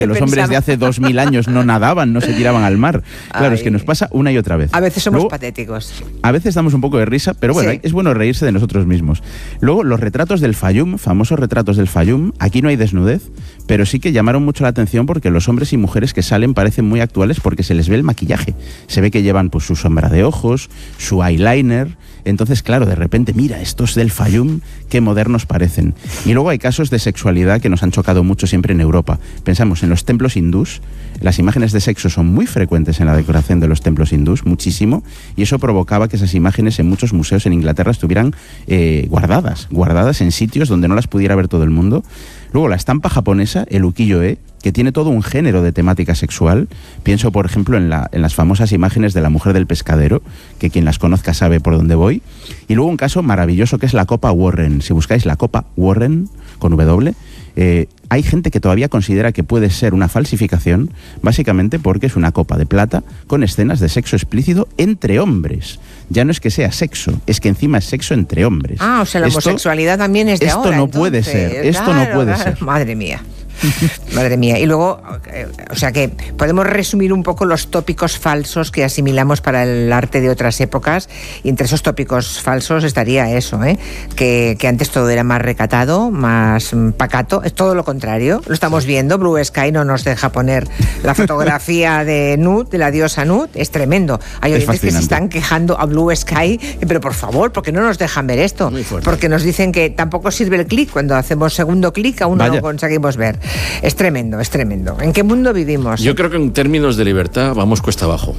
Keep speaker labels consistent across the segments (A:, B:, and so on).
A: Los hombres de hace 2000 años no nadaban, no se tiraban al mar. Claro, es que nos pasa una y otra vez.
B: A veces somos patéticos.
A: A veces damos un poco de risa, pero bueno, es bueno reírse de nosotros mismos. Luego, los retratos del Fayum, famosos retratos del Fayum, aquí no hay desnudez, pero sí que llamaron mucho la atención porque los hombres y mujeres que salen parecen muy actuales porque se les ve el maquillaje. Se ve que llevan pues su sombra de ojos, su eyeliner. Entonces, claro, de repente, mira, estos del Fayum, qué modernos parecen. Y luego hay casos de sexualidad que nos han chocado mucho siempre en Europa. Pensamos en los templos hindús, las imágenes de sexo son muy frecuentes en la decoración de los templos hindús, muchísimo, y eso provocaba que esas imágenes en muchos museos en Inglaterra estuvieran guardadas en sitios donde no las pudiera ver todo el mundo. Luego la estampa japonesa, el ukiyo-e, que tiene todo un género de temática sexual. Pienso, por ejemplo, en las famosas imágenes de la mujer del pescadero, que quien las conozca sabe por dónde voy. Y luego un caso maravilloso que es la Copa Warren. Si buscáis la Copa Warren, con W, hay gente que todavía considera que puede ser una falsificación, básicamente porque es una copa de plata con escenas de sexo explícito entre hombres. Ya no es que sea sexo, es que encima es sexo entre hombres.
B: O sea, la homosexualidad también es de
A: esto
B: ahora.
A: No puede ser, esto no puede ser.
B: Madre mía. Madre mía. Y luego, o sea que podemos resumir un poco los tópicos falsos que asimilamos para el arte de otras épocas, y entre esos tópicos falsos estaría eso, que antes todo era más recatado, más pacato. Es todo lo contrario. Lo estamos viendo. Blue Sky no nos deja poner la fotografía de Nut, de la diosa Nut. Es tremendo. Hay oyentes que se están quejando a Blue Sky, pero por favor, ¿por qué no nos dejan ver esto? Porque nos dicen que tampoco sirve el clic. Cuando hacemos segundo clic aún no lo conseguimos ver. Es tremendo, es tremendo. ¿En qué mundo vivimos?
C: Yo creo que en términos de libertad vamos cuesta abajo.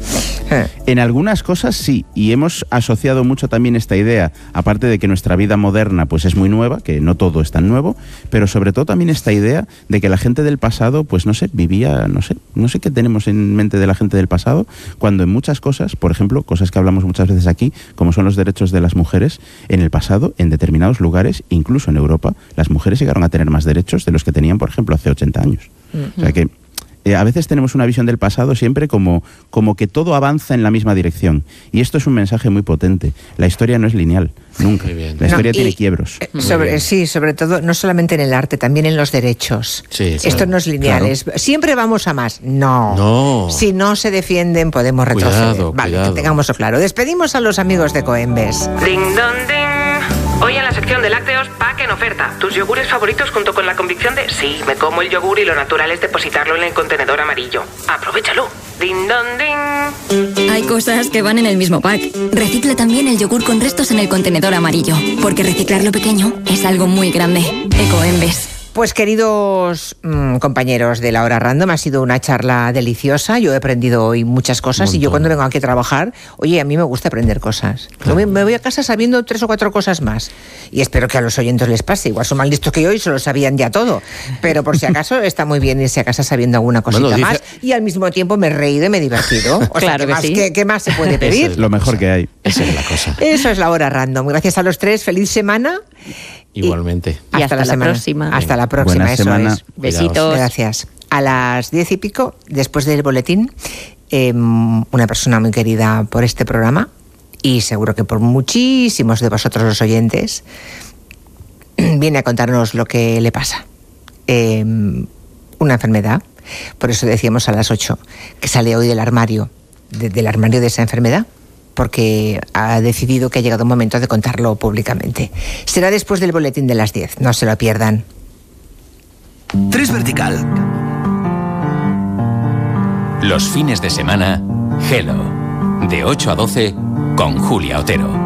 A: En algunas cosas sí, y hemos asociado mucho también esta idea, aparte de que nuestra vida moderna pues es muy nueva, que no todo es tan nuevo, pero sobre todo también esta idea de que la gente del pasado, pues no sé, vivía, no sé qué tenemos en mente de la gente del pasado, cuando en muchas cosas, por ejemplo, cosas que hablamos muchas veces aquí, como son los derechos de las mujeres, en el pasado, en determinados lugares, incluso en Europa, las mujeres llegaron a tener más derechos de los que tenían, por ejemplo, hace 80 años. O sea que a veces tenemos una visión del pasado siempre como que todo avanza en la misma dirección. Y esto es un mensaje muy potente. La historia no es lineal, nunca. La historia tiene quiebros.
B: Sobre todo, no solamente en el arte, también en los derechos.
C: Sí,
B: esto no es lineal. Claro. Siempre vamos a más. No. Si no se defienden, podemos retroceder.
C: Cuidado.
B: Que tengámoslo claro. Despedimos a los amigos de Coembes.
D: Ding dong ding. Hoy en la sección de lácteos, pack en oferta. Tus yogures favoritos junto con la convicción de sí, me como el yogur y lo natural es depositarlo en el contenedor amarillo. ¡Aprovechalo! ¡Ding dong ding!
E: Hay cosas que van en el mismo pack. Recicla también el yogur con restos en el contenedor amarillo, porque reciclar lo pequeño es algo muy grande. Ecoembes.
B: Pues queridos compañeros de La Hora Random, ha sido una charla deliciosa. Yo he aprendido hoy muchas cosas y yo cuando vengo aquí a trabajar, oye, a mí me gusta aprender cosas. Claro. Me voy a casa sabiendo 3 o 4 cosas más y espero que a los oyentes les pase. Igual son más listos que yo y se lo sabían ya todo, pero por si acaso está muy bien irse a casa sabiendo alguna cosita más y al mismo tiempo me he reído y me he divertido. O
E: claro
B: sea,
E: que sí.
B: ¿qué más se puede pedir?
A: Es lo mejor que hay.
C: Esa es la cosa.
B: Eso es La Hora Random. Gracias a los 3, feliz semana.
C: Igualmente.
E: Y hasta la próxima.
B: Hasta la próxima,
A: Buena
B: eso
A: semana.
B: es.
E: Besitos.
B: Gracias. A las 10 y pico, después del boletín, una persona muy querida por este programa y seguro que por muchísimos de vosotros los oyentes, viene a contarnos lo que le pasa. Una enfermedad, por eso decíamos a las 8, que sale hoy del armario, del armario de esa enfermedad, porque ha decidido que ha llegado el momento de contarlo públicamente. Será después del boletín de las 10, no se lo pierdan.
F: 3 Vertical.
G: Los fines de semana, Hello, de 8 a 12, con Julia Otero.